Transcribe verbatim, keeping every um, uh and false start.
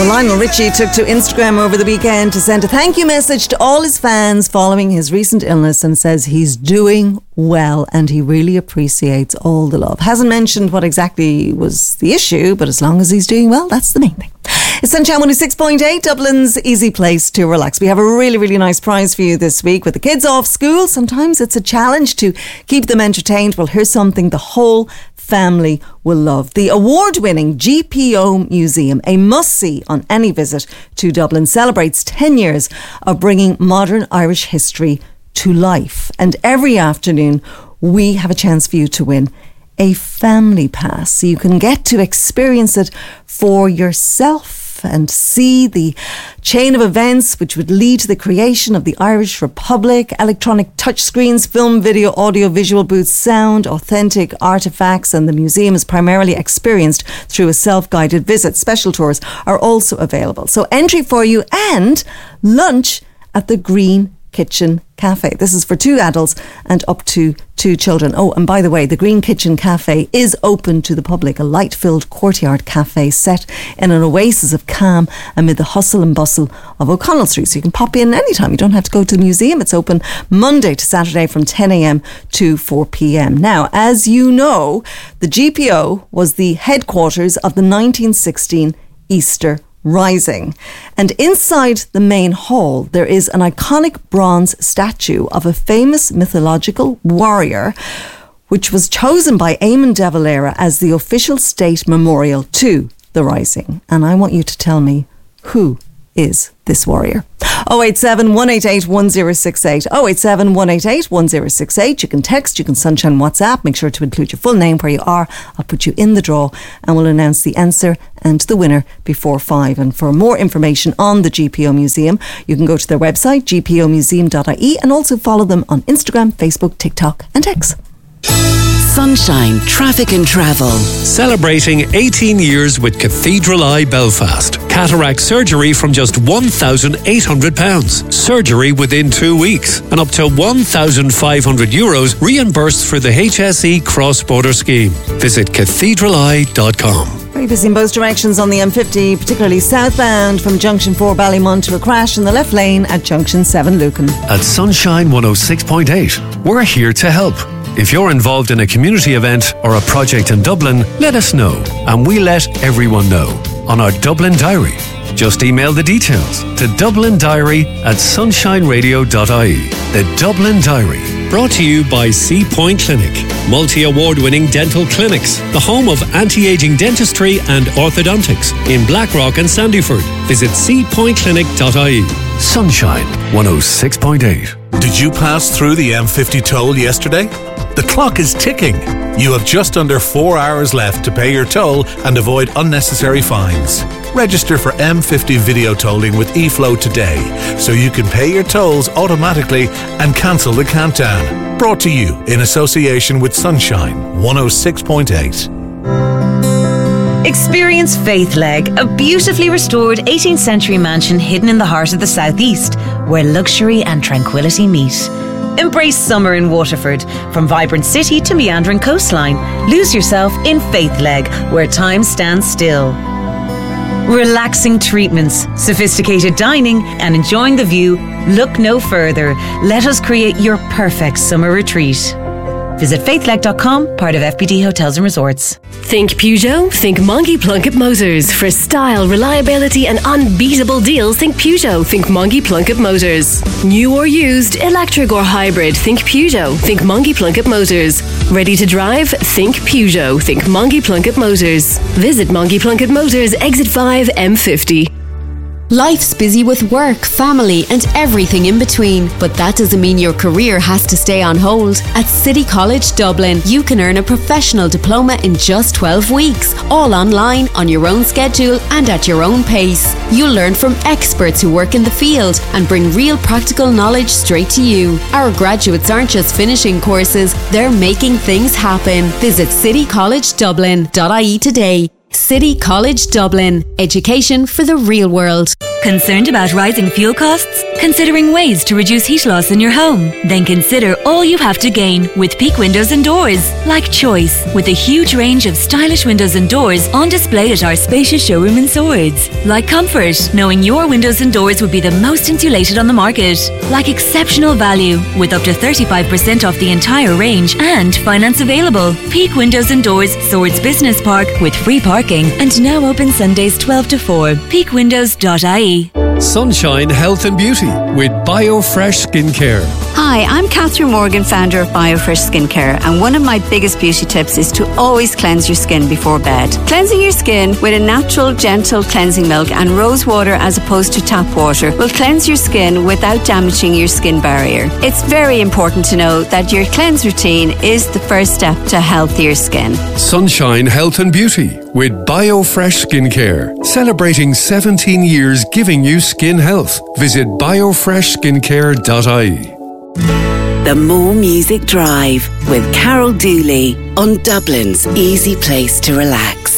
Well, Lionel Richie took to Instagram over the weekend to send a thank you message to all his fans following his recent illness, and says he's doing well and he really appreciates all the love. Hasn't mentioned what exactly was the issue, but as long as he's doing well, that's the main thing. It's Sunshine one oh six point eight, Dublin's easy place to relax. We have a really, really nice prize for you this week. With the kids off school, sometimes it's a challenge to keep them entertained. Well, here's something the whole family will love. The award-winning G P O Museum, a must-see on any visit to Dublin, celebrates ten years of bringing modern Irish history to life. And every afternoon, we have a chance for you to win a family pass, so you can get to experience it for yourself and see the chain of events which would lead to the creation of the Irish Republic. Electronic touchscreens, film, video, audio, visual booths, sound, authentic artefacts, and the museum is primarily experienced through a self-guided visit. Special tours are also available. So entry for you and lunch at the Green Kitchen Cafe. This is for two adults and up to two children. Oh, and by the way, the Green Kitchen Cafe is open to the public, a light-filled courtyard cafe set in an oasis of calm amid the hustle and bustle of O'Connell Street. So you can pop in anytime. You don't have to go to the museum. It's open Monday to Saturday from ten a.m. to four p.m. Now, as you know, the G P O was the headquarters of the nineteen sixteen Easter Rising. And inside the main hall, there is an iconic bronze statue of a famous mythological warrior, which was chosen by Eamon de Valera as the official state memorial to the Rising. And I want you to tell me, who is this warrior? oh eight seven, one eight eight, one oh six eight. oh eight seven, one eight eight, one oh six eight. You can text, you can Sunshine WhatsApp. Make sure to include your full name, where you are. I'll put you in the draw and we'll announce the answer and the winner before five. And for more information on the G P O Museum, you can go to their website, g p o museum dot i e, and also follow them on Instagram, Facebook, TikTok and X. Sunshine Traffic and Travel. Celebrating eighteen years with Cathedral Eye Belfast. Cataract surgery from just one thousand eight hundred pounds. Surgery within two weeks. And up to one thousand five hundred euros reimbursed for the H S E cross-border scheme. Visit cathedral eye dot com. Very busy in both directions on the M fifty, particularly southbound from Junction four Ballymun to a crash in the left lane at Junction seven Lucan. At Sunshine one oh six point eight, we're here to help. If you're involved in a community event or a project in Dublin, let us know, and we let everyone know on our Dublin Diary. Just email the details to dublin diary at sunshine radio dot i e. The Dublin Diary, brought to you by C Point Clinic, multi-award-winning dental clinics, the home of anti-aging dentistry and orthodontics in Blackrock and Sandyford. Visit c point clinic dot i e. Sunshine one oh six point eight. Did you pass through the M fifty toll yesterday? The clock is ticking. You have just under four hours left to pay your toll and avoid unnecessary fines. Register for M fifty video tolling with eFlow today so you can pay your tolls automatically and cancel the countdown. Brought to you in association with Sunshine one oh six point eight. Experience Faithleg, a beautifully restored eighteenth century mansion hidden in the heart of the southeast, where luxury and tranquility meet. Embrace summer in Waterford. From vibrant city to meandering coastline, lose yourself in Faithleg, where time stands still. Relaxing treatments, sophisticated dining, and enjoying the view. Look no further. Let us create your perfect summer retreat. Visit faithleg dot com, part of F B D Hotels and Resorts. Think Peugeot? Think Mongie Plunkett Motors. For style, reliability and unbeatable deals, think Peugeot. Think Mongie Plunkett Motors. New or used, electric or hybrid, think Peugeot. Think Mongie Plunkett Motors. Ready to drive? Think Peugeot. Think Mongie Plunkett Motors. Visit Mongie Plunkett Motors, Exit five, M fifty. Life's busy with work, family and everything in between, but that doesn't mean your career has to stay on hold. At City College Dublin, you can earn a professional diploma in just twelve weeks, all online, on your own schedule and at your own pace. You'll learn from experts who work in the field and bring real practical knowledge straight to you. Our graduates aren't just finishing courses, they're making things happen. Visit city college dublin dot i e today. City College Dublin. Education for the real world. Concerned about rising fuel costs? Considering ways to reduce heat loss in your home? Then consider all you have to gain with Peak Windows and Doors. Like choice, with a huge range of stylish windows and doors on display at our spacious showroom in Swords. Like comfort, knowing your windows and doors would be the most insulated on the market. Like exceptional value, with up to thirty-five percent off the entire range and finance available. Peak Windows and Doors, Swords Business Park, with free parking and now open Sundays twelve to four. peak windows dot I E. Sunshine Health and Beauty with BioFresh Skincare. Hi, I'm Catherine Morgan, founder of BioFresh Skincare, and one of my biggest beauty tips is to always cleanse your skin before bed. Cleansing your skin with a natural, gentle cleansing milk and rose water as opposed to tap water will cleanse your skin without damaging your skin barrier. It's very important to know that your cleanse routine is the first step to healthier skin. Sunshine Health and Beauty with BioFresh Skincare. Celebrating seventeen years giving you skin health. Visit biofresh skincare dot I E. The More Music Drive with Carol Dooley on Dublin's easy place to relax.